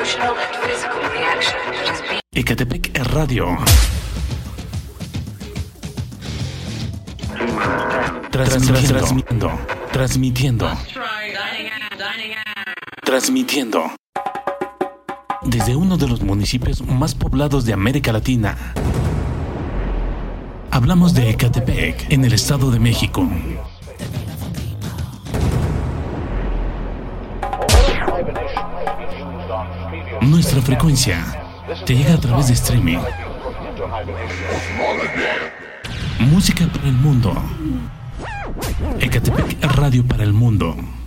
Ecatepec Radio. Transmitiendo desde uno de los municipios más poblados de América Latina. Hablamos de Ecatepec, en el Estado de México. Nuestra frecuencia te llega a través de streaming. Música para el mundo. Ecatepec Radio para el mundo.